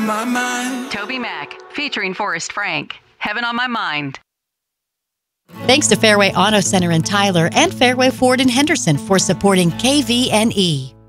on my mind. Toby Mac, featuring Forrest Frank. Heaven on My Mind. Thanks to Fairway Auto Center in Tyler and Fairway Ford in Henderson for supporting KVNE.